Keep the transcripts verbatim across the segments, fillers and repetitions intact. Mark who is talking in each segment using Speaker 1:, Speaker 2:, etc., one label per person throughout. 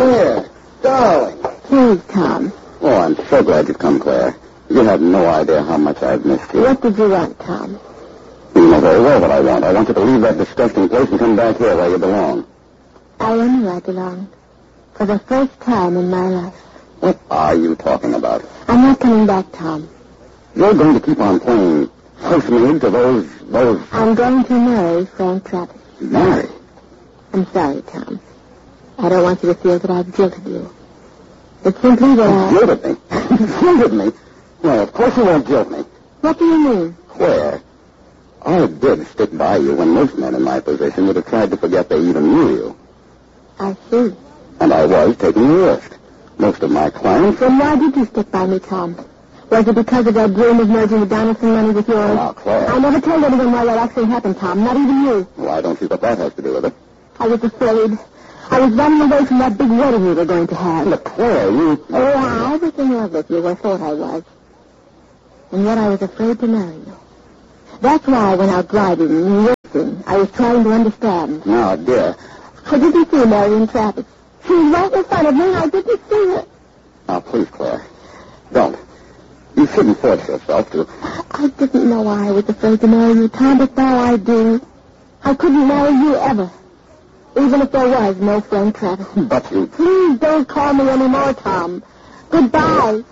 Speaker 1: Claire, darling.
Speaker 2: Please, Tom.
Speaker 1: Oh, I'm so glad you've come, Claire. You have no idea how much I've missed you.
Speaker 2: What did you want, Tom?
Speaker 1: You know very well what I want. I want you to leave that disgusting place and come back here where you belong.
Speaker 2: I am where I belong. For the first time in my life.
Speaker 1: What are you talking about?
Speaker 2: I'm not coming back, Tom.
Speaker 1: You're going to keep on playing housemaid to those... those...
Speaker 2: I'm going to marry Frank Travis.
Speaker 1: Marry?
Speaker 2: I'm sorry, Tom. I don't want you to feel that I've jilted you. It's simply that I...
Speaker 1: Jilted me? Jilted me? Well, of course you won't jilt me.
Speaker 2: What do you mean?
Speaker 1: Claire, I did stick by you when most men in my position would have tried to forget they even knew you.
Speaker 2: I see.
Speaker 1: And I was taking a risk. Most of my clients...
Speaker 2: Then why did you stick by me, Tom? Was it because of that dream of merging the Donaldson money with yours?
Speaker 1: Oh, Claire.
Speaker 2: I never told anyone why that actually happened, Tom. Not even you.
Speaker 1: Well, I don't see what that has to do with it.
Speaker 2: I was afraid. I was running away from that big wedding we were going to have.
Speaker 1: Look, Claire, you...
Speaker 2: Oh, I was in love with you. I thought I was. And yet I was afraid to marry you. That's why I went out driving and racing. I was trying to understand.
Speaker 1: Now, dear...
Speaker 2: I didn't see Marion Travis. She was right in front of me, and I didn't see her.
Speaker 1: Now, please, Claire, don't. You shouldn't force yourself to...
Speaker 2: I didn't know why I was afraid to marry you, Tom, but now I do. I couldn't marry you ever. Even if there was no Frank Travis.
Speaker 1: But you...
Speaker 2: Please don't call me anymore, Tom. Goodbye.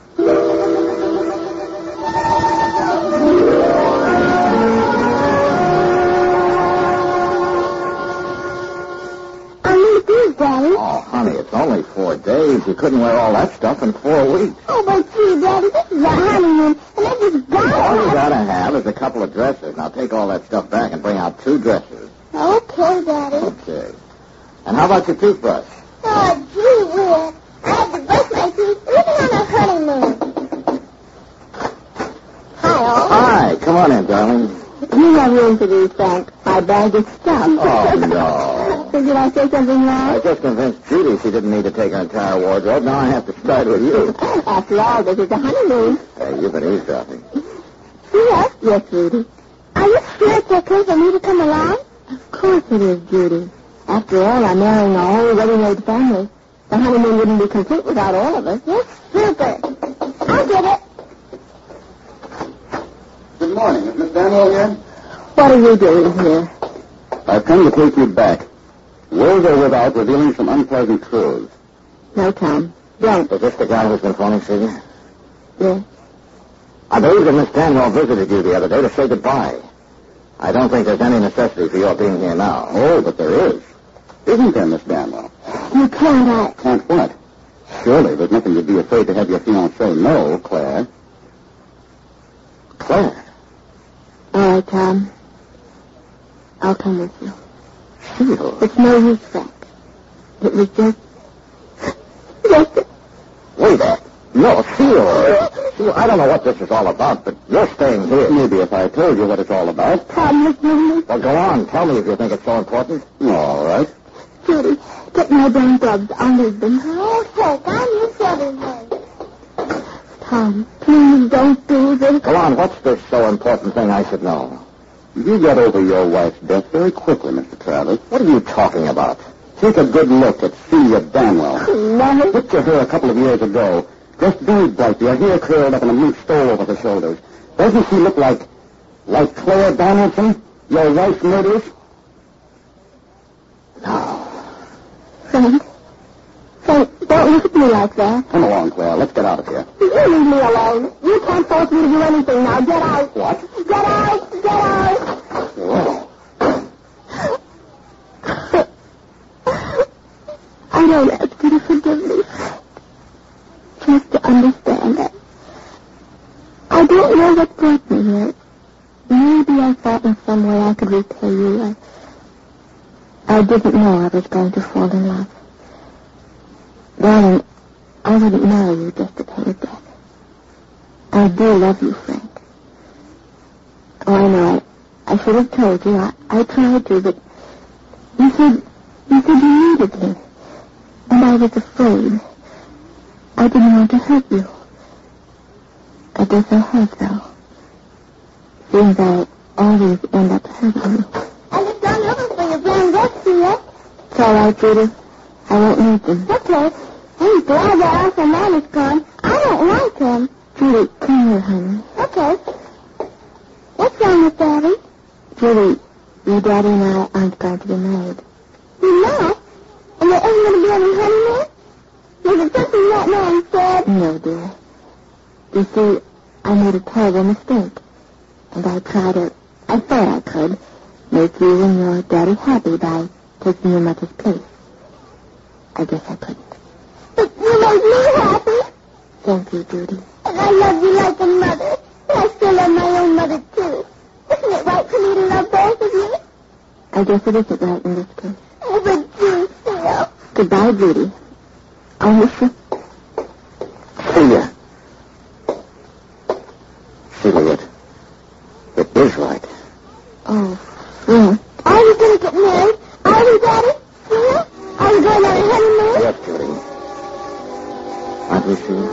Speaker 2: Daddy?
Speaker 1: Oh, honey, it's only four days. You couldn't wear all that stuff in four weeks.
Speaker 2: Oh, but gee, Daddy, this is a honeymoon, and I just got
Speaker 1: All you gotta have is a couple of dresses. Now take all that stuff back and bring out two dresses.
Speaker 2: Okay, Daddy.
Speaker 1: Okay. And how about your toothbrush?
Speaker 2: Oh, gee whiz. I had to brush my teeth even on a honeymoon. Hi, all.
Speaker 1: Hi, come on in, darling.
Speaker 2: You have room for these, Frank. My bag is stuffed.
Speaker 1: Oh, no.
Speaker 2: So did I say something
Speaker 1: I
Speaker 2: wrong?
Speaker 1: just convinced Judy she didn't need to take her entire wardrobe. Now I have to start with you.
Speaker 2: After all, this is a honeymoon.
Speaker 1: Hey, you've been eavesdropping.
Speaker 2: Yes, yes, Judy. Are you sure it's okay for me to come along? Of course it is, Judy. After all, I'm marrying a whole ready-made family. The honeymoon wouldn't be complete without all of us. Yes, super. I'll get it.
Speaker 1: Good morning. Is Miss Daniel here?
Speaker 2: What are you doing here?
Speaker 1: I've come to take you back. With or without revealing some unpleasant truths.
Speaker 2: No, Tom. Don't.
Speaker 1: Is this the guy who's been phoning Susie?
Speaker 2: Yes.
Speaker 1: I believe that Miss Stanwell visited you the other day to say goodbye. I don't think there's any necessity for your being here now. Oh, but there is. Isn't there, Miss Stanwell?
Speaker 2: You can't. I...
Speaker 1: Can't what? Surely there's nothing you'd be afraid to have your fiancé know, Claire. Claire?
Speaker 2: All right, Tom. I'll come with you.
Speaker 1: Sure.
Speaker 2: It's no use, Frank. It was just... just...
Speaker 1: Wait a No, Seal. Seal, I don't know what this is all about, but you're staying here. Maybe if I told you what it's all about.
Speaker 2: Tom, listen me.
Speaker 1: Well, go on. Tell me if you think it's so important. All right.
Speaker 2: Judy, get my brown gloves. I'll leave them. Oh, Frank, I'm your everything. Tom, please don't do this.
Speaker 1: Go on. What's this so important thing I should know? You got over your wife's death very quickly, Mister Travis. What are you talking about? Take a good look at Celia Danwell.
Speaker 2: Never.
Speaker 1: Picture her a couple of years ago. Dressed very brightly, her hair curled up in a mink stole over her shoulders. Doesn't she look like... like Claire Donaldson, your wife's murderess? No.
Speaker 2: Frank. Frank, don't look at me like that.
Speaker 1: Come along, Claire. Let's get out of here.
Speaker 2: You leave me alone. You can't force me to do anything now. Get out.
Speaker 1: What?
Speaker 2: Get out. Get out.
Speaker 1: Well.
Speaker 2: I don't ask you to forgive me. Just to understand that. I don't know what brought me here. Maybe I thought in some way I could repay you. I, I didn't know I was going to fall in love. Darling, I wouldn't marry you just to pay a debt. I do love you, Frank. Oh, I know. I, I should have told you. I, I tried to, but you said, you said you needed me. And I was afraid. I didn't want to hurt you. I guess I have, though. Seems I always end up hurting you. And it's done over for your brown dress, Celia. It's all right, Judy. I won't meet them.
Speaker 3: Okay. I'm glad that Uncle Man is gone. I don't like him.
Speaker 2: Judy, come here, honey.
Speaker 3: Okay. What's wrong with Daddy?
Speaker 2: Judy, your daddy and I aren't going to be married.
Speaker 3: You're not? And there isn't going to be any honeymoon? Was it something that man said?
Speaker 2: No, dear. You see, I made a terrible mistake. And I tried to, I thought I could, make you and your daddy happy by taking your mother's place. I guess I couldn't.
Speaker 3: But you made me happy.
Speaker 2: Thank you, Judy.
Speaker 3: And I love you like a mother. And I still love my own mother, too. Isn't it right for me to love both of you?
Speaker 2: I guess it isn't right in this case.
Speaker 3: Oh, but do, Phil.
Speaker 2: Goodbye, Judy. I'll miss you.
Speaker 1: See ya. Celia, it, it is right.
Speaker 2: Oh, yeah.
Speaker 3: Are we going to get married? Are we, Daddy? Yeah? Are we going on a honeymoon?
Speaker 1: Yes, Judy. Aren't we, Celia?